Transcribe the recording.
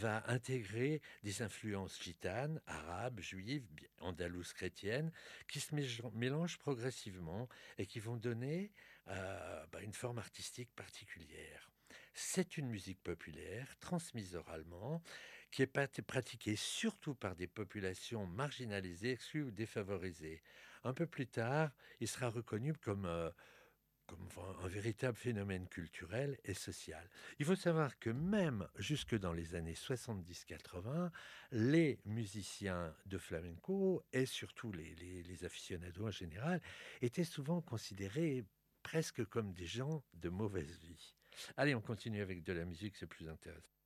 va intégrer des influences gitanes, arabes, juives, andalouses chrétiennes, qui se mélangent progressivement et qui vont donner une forme artistique particulière. C'est une musique populaire, transmise oralement, qui est pratiquée surtout par des populations marginalisées, exclues ou défavorisées. Un peu plus tard, il sera reconnu comme un véritable phénomène culturel et social. Il faut savoir que même jusque dans les années 70-80, les musiciens de flamenco et surtout les aficionados en général étaient souvent considérés presque comme des gens de mauvaise vie. Allez, on continue avec de la musique, c'est plus intéressant.